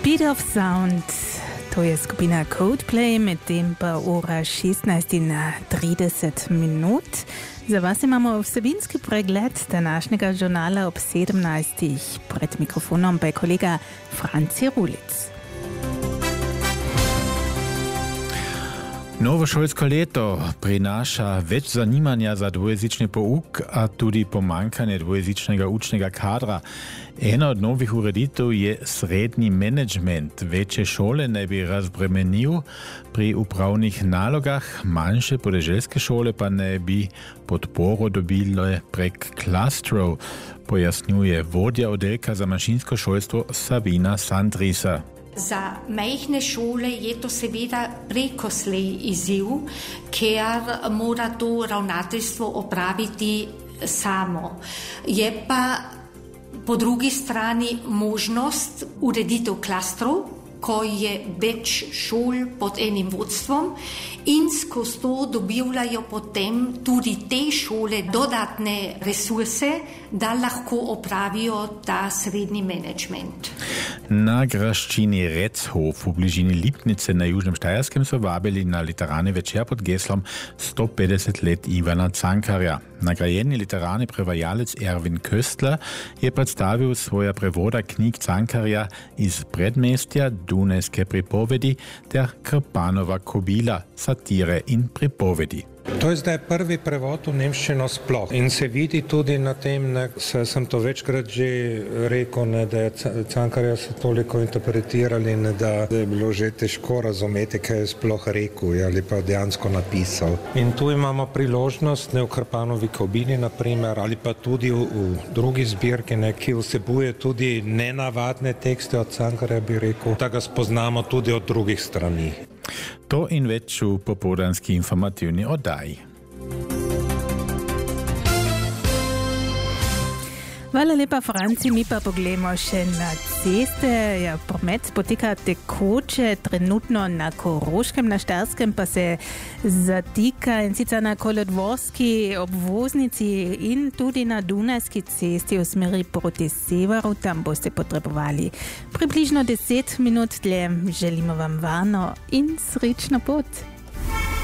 Speed of Sound, to je skupina Coldplay, medtem pa ura 16:30. Za vas imamo vsebinski pregled današnjega žurnala ob 17. Pred mikrofonom pa je kolega Franci Rulic. Novo šolsko leto prinaša več zanimanja za dvojezični pouk, a tudi pomankanje dvojezičnega učnega kadra. Ena od novih ureditev je srednji menedžment. Večje šole naj bi razbremenil pri upravnih nalogah, manjše podeželske šole pa naj bi podporo dobile prek klastrov, pojasnjuje vodja oddelka za manjšinsko šolstvo Sabina Sandrisa. Za majhne šole je to seveda prekoslej izziv, ker mora to ravnateljstvo opraviti samo. Je pa po drugi strani možnost ureditev klastrov, ko je več šol pod enim vodstvom in skozi to dobivajo potem tudi te šole dodatne resurse, da lahko opravijo ta srednji menedžment. Na graščini Rechof v bližini Lipnice na Južnem Štajerskem so vabili na literarni večer pod geslom 150 let Ivana Cankarja. Nagrajeni literarni prevajalec Erwin Köstler je predstavil svoja prevoda knjig Cankarja iz Predmestja, Dunajske pripovedi ter Krpanova kobila, satire in pripovedi. To je zdaj prvi prevod v nemščino sploh in se vidi tudi na tem, sem to večkrat že rekel, da je Cankarja se toliko interpretirali, da je bilo že težko razumeti, kaj je sploh rekel ali pa dejansko napisal. In tu imamo priložnost, v Krpanovi kobili naprimer, ali pa tudi v drugi zbirki, ki vsebuje tudi nenavadne tekste od Cankarja, bi rekel, da ga spoznamo tudi od drugih strani. To in več v popoldanski informativni oddaji. Hvala lepa, Franci. Mi pa pogledamo še na ceste. Promet poteka tekoče, trenutno na Koroškem, na Štajerskem pa se zatika in sicer na kolodvorski obvoznici in tudi na Dunajski cesti v smeri proti severu. Tam boste potrebovali približno 10 minut dlje. Želimo vam varno in srečno pot.